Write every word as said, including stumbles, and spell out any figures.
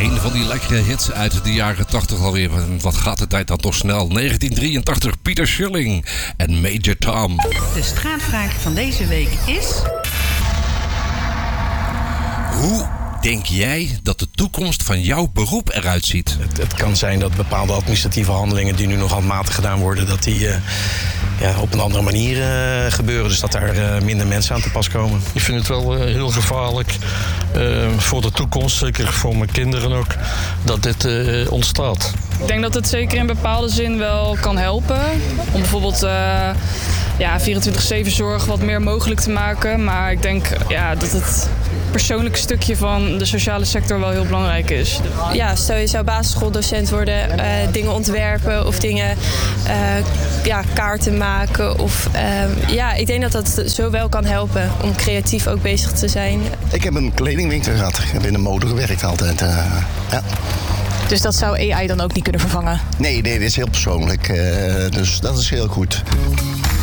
een van die lekkere hits uit de jaren tachtig alweer. Wat gaat de tijd dan toch snel? negentien drieëntachtig, Peter Schilling en Major Tom. De straatvraag van deze week is... Hoe denk jij dat de toekomst van jouw beroep eruit ziet? Het, het kan zijn dat bepaalde administratieve handelingen die nu nog handmatig gedaan worden, dat die uh, ja, op een andere manier uh, gebeuren. Dus dat daar uh, minder mensen aan te pas komen. Ik vind het wel uh, heel gevaarlijk uh, voor de toekomst, zeker voor mijn kinderen ook, dat dit uh, ontstaat. Ik denk dat het zeker in bepaalde zin wel kan helpen. Om bijvoorbeeld uh, ja, vierentwintig zeven zorg wat meer mogelijk te maken. Maar ik denk ja, dat het persoonlijke stukje van de sociale sector wel heel belangrijk is. Ja, stel je zou basisschooldocent worden, uh, dingen ontwerpen of dingen, uh, ja, kaarten maken. Of, uh, ja, ik denk dat dat zo wel kan helpen om creatief ook bezig te zijn. Ik heb een kledingwinkel gehad. Ik heb in de mode gewerkt altijd. Uh, ja. Dus dat zou A I dan ook niet kunnen vervangen? Nee, nee, dit is heel persoonlijk. Uh, dus dat is heel goed.